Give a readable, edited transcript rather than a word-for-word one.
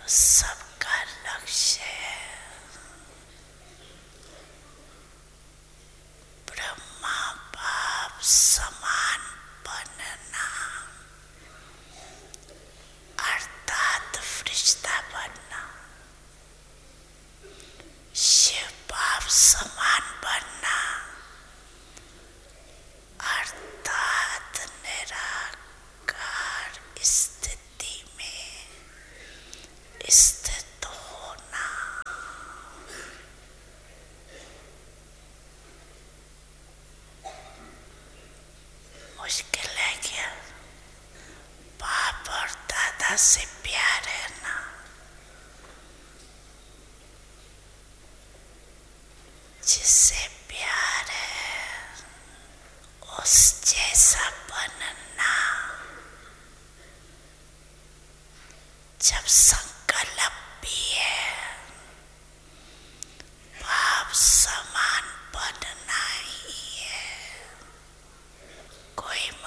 सबका लक्ष्य है ब्रह्मा बाप समान बनना, अर्थात फरिश्ता बनना। शिव बाप समान बनना, अर्थात निराकार स्थिति में स्थित होना। मुश्किल है क्या? बाप और दादा से प्यार है ना, जिससे प्यार है उस जैसा बनना। जब संकल्प भी है बाप समान बनना ही है, कोई